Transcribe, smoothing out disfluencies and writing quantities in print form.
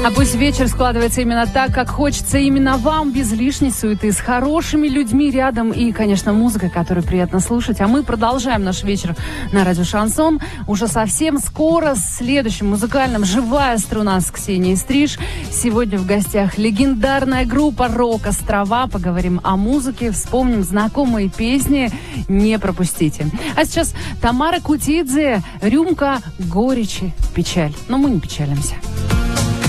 А пусть вечер складывается именно так, как хочется именно вам, без лишней суеты, с хорошими людьми рядом и, конечно, музыкой, которую приятно слушать. А мы продолжаем наш вечер на радио «Шансон». Уже совсем скоро с следующим музыкальным «Живая струна» с Ксенией Стриж. Сегодня в гостях легендарная группа «Рок-Острова». Поговорим о музыке, вспомним знакомые песни. Не пропустите. А сейчас Тамара Кутидзе, «Рюмка горечи, печаль». Но мы не печалимся.